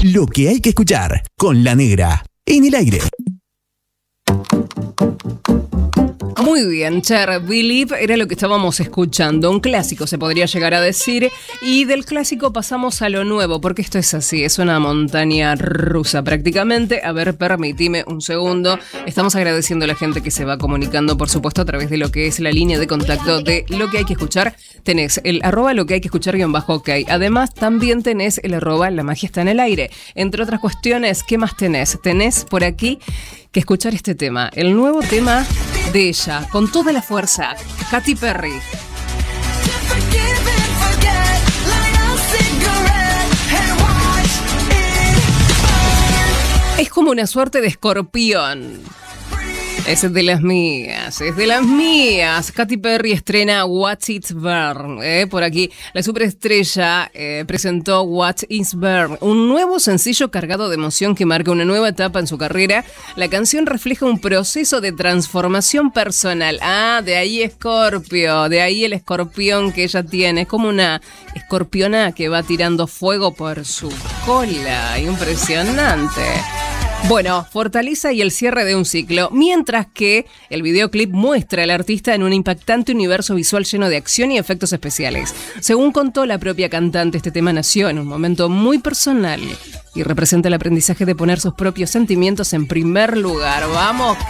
Lo que hay que escuchar con La Negra en el aire. Muy bien, Cher, Believe era lo que estábamos escuchando, un clásico se podría llegar a decir, y del clásico pasamos a lo nuevo, porque esto es así, es una montaña rusa prácticamente. A ver, permitime un segundo, estamos agradeciendo a la gente que se va comunicando, por supuesto, a través de lo que es la línea de contacto de Lo que hay que escuchar. Tenés el @ lo que hay que escuchar _ok, además también tenés el @ la magia está en el aire. Entre otras cuestiones, ¿qué más tenés? Tenés por aquí que escuchar este tema, el nuevo tema de ella, con toda la fuerza, Katy Perry. Es como una suerte de escorpión. Es de las mías, es de las mías. Katy Perry estrena Watch It Burn. Por aquí, la superestrella presentó Watch It Burn, un nuevo sencillo cargado de emoción que marca una nueva etapa en su carrera. La canción refleja un proceso de transformación personal. Ah, de ahí Scorpio, de ahí el escorpión que ella tiene. Es como una escorpiona que va tirando fuego por su cola. Impresionante. Bueno, fortaleza y el cierre de un ciclo, mientras que el videoclip muestra al artista en un impactante universo visual lleno de acción y efectos especiales. Según contó la propia cantante, este tema nació en un momento muy personal y representa el aprendizaje de poner sus propios sentimientos en primer lugar. ¡Vamos,